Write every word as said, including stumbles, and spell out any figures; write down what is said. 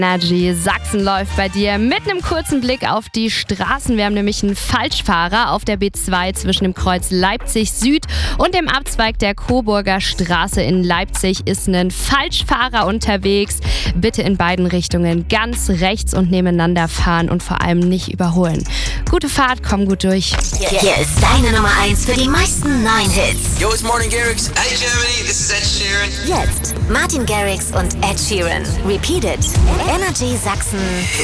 Energy Sachsen läuft bei dir mit einem kurzen Blick auf die Straßen. Wir haben nämlich einen Falschfahrer auf der B zwei zwischen dem Kreuz Leipzig Süd und dem Abzweig der Coburger Straße in Leipzig ist ein Falschfahrer unterwegs. Bitte in beiden Richtungen ganz rechts und nebeneinander fahren und vor allem nicht überholen. Gute Fahrt, komm gut durch. Hier ist deine Nummer eins für die meisten neuen Hits. Yo, it's Martin Garrix. Hey Germany, this is Ed Sheeran. Jetzt Martin Garrix und Ed Sheeran. Repeat it. Energy Sachsen.